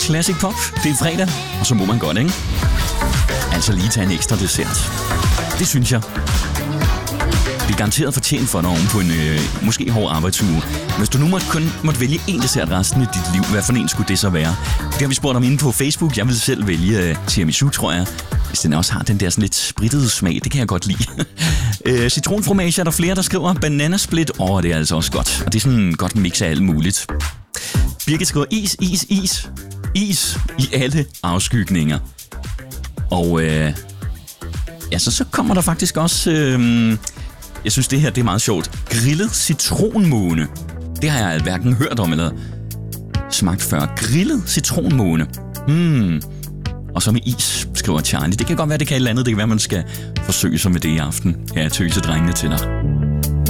Classic pop, det er fredag, og så må man godt, ikke? Altså lige tage en ekstra dessert. Det synes jeg. Det er garanteret fortjent for dig oven på en måske hård arbejdsuge. Hvis du nu kun måtte vælge en dessert resten af dit liv, hvad for en skulle det så være? Det har vi spurgt om inde på Facebook. Jeg vil selv vælge tiramisu, tror jeg. Hvis den også har den der sådan lidt sprittede smag, det kan jeg godt lide. Citronfromage er der flere, der skriver. Bananasplit, det er altså også godt. Og det er sådan en godt mix af alt muligt. Birgit skriver is i alle afskygninger. Og så kommer der faktisk også... jeg synes, det her det er meget sjovt. Grillet citronmåne. Det har jeg hverken hørt om eller smagt før. Grillet citronmåne. Og så med is, skriver Charlie. Det kan godt være, det kan et eller andet. Det kan være, man skal forsøge sig med det i aften. Ja, tøse drengene til dig.